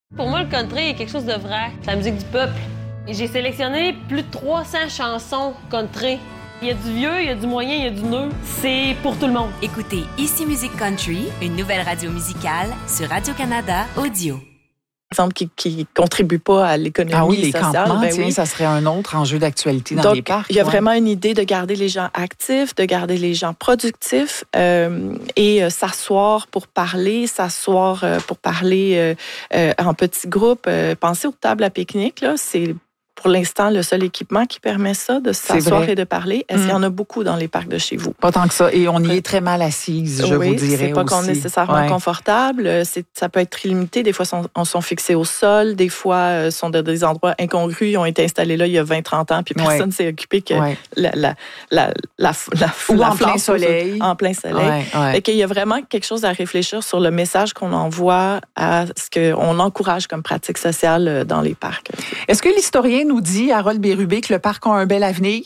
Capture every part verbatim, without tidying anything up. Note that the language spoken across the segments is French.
Pour moi, le country est quelque chose de vrai. C'est la musique du peuple. Et j'ai sélectionné plus de trois cents chansons country. Il y a du vieux, il y a du moyen, il y a du neuf. C'est pour tout le monde. Écoutez Ici Musique Country, une nouvelle radio musicale sur Radio-Canada Audio. Exemple qui ne contribuent pas à l'économie ah oui, les sociale. campements, Ben tiens, oui. ça serait un autre enjeu d'actualité dans Donc, les parcs. il y a ouais. vraiment une idée de garder les gens actifs, de garder les gens productifs euh, et euh, s'asseoir pour parler, s'asseoir euh, pour parler euh, euh, en petits groupes. Euh, pensez aux tables à pique-nique, là, c'est pour l'instant le seul équipement qui permet ça, de s'asseoir et de parler. Est-ce mmh. qu'il y en a beaucoup dans les parcs de chez vous? Pas tant que ça. Et on y est très mal assise, je oui, vous dirais c'est pas aussi. qu'on est nécessairement ouais. confortable. C'est, ça peut être très limité. Des fois, sont, on sont fixés au sol. Des fois, euh, sont dans des endroits incongrus. Ils ont été installés là il y a vingt trente ans, puis personne ne ouais. s'est occupé que ouais. la, la, la, la, la, Ou la en plein soleil. En plein soleil. Ouais, ouais. Et qu'il y a vraiment quelque chose à réfléchir sur le message qu'on envoie à ce qu'on encourage comme pratique sociale dans les parcs. Est-ce que l'historien nous dit, Harold Bérubé, que le parc a un bel avenir?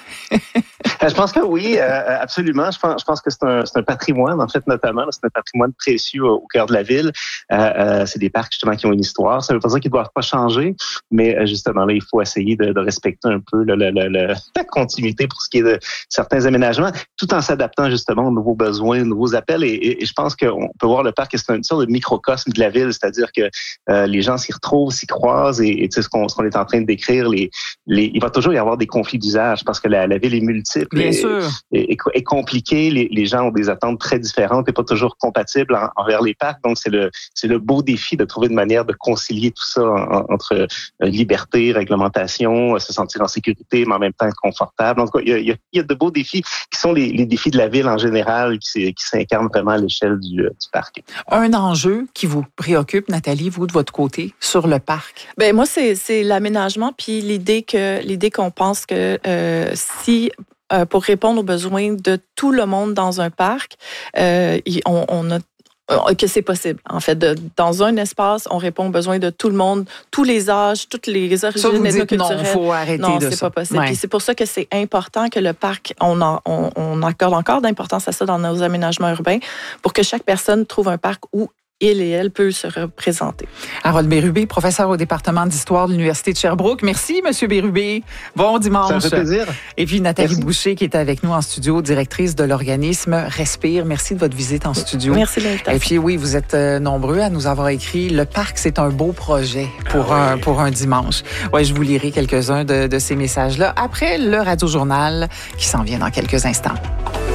Je pense que oui, euh, absolument. Je pense, je pense que c'est un, c'est un patrimoine, en fait, notamment. Là, c'est un patrimoine précieux au, au cœur de la ville. Euh, euh, c'est des parcs, justement, qui ont une histoire. Ça ne veut pas dire qu'ils ne doivent pas changer, mais euh, justement, là, il faut essayer de, de respecter un peu le, le, le, le, la continuité pour ce qui est de certains aménagements, tout en s'adaptant, justement, aux nouveaux besoins, aux nouveaux appels. Et, et, et je pense qu'on peut voir le parc, c'est une sorte de microcosme de la ville, c'est-à-dire que euh, les gens s'y retrouvent, s'y croisent, et, et tu sais, ce qu'on, ce qu'on est en train de décrire, les, les, il va toujours y avoir des conflits d'usage parce que la, la ville est multiple. Bien et, sûr. Et, et, et compliqué, les, les gens ont des attentes très différentes et pas toujours compatibles en, envers les parcs. Donc, c'est le, c'est le beau défi de trouver une manière de concilier tout ça en, entre euh, liberté, réglementation, se sentir en sécurité, mais en même temps être confortable. En tout cas, il y a, il y a de beaux défis qui sont les, les défis de la ville en général, qui, qui s'incarnent vraiment à l'échelle du, du parc. Un enjeu qui vous préoccupe, Nathalie, vous, de votre côté, sur le parc? Ben moi, c'est, c'est l'aménagement, puis l'idée que l'idée qu'on pense que euh, si euh, pour répondre aux besoins de tout le monde dans un parc, euh, on, on a que c'est possible. En fait, de, dans un espace, on répond aux besoins de tout le monde, tous les âges, toutes les origines ethnoculturelles. Non, il faut arrêter non, de c'est ça. pas possible. Ouais. Puis c'est pour ça que c'est important que le parc, on, en, on, on accorde encore d'importance à ça dans nos aménagements urbains, pour que chaque personne trouve un parc où il et elle peut se représenter. Harold Bérubé, professeur au département d'histoire de l'Université de Sherbrooke. Merci, Monsieur Bérubé. Bon dimanche. Ça me fait plaisir. Et puis Nathalie Merci. Boucher, qui est avec nous en studio, directrice de l'organisme Respire. Merci de votre visite en studio. Merci de l'invitation. Et puis oui, vous êtes nombreux à nous avoir écrit. Le parc, c'est un beau projet pour, ah un, oui. pour un dimanche. Ouais, je vous lirai quelques-uns de, de ces messages-là après le Radio-Journal qui s'en vient dans quelques instants.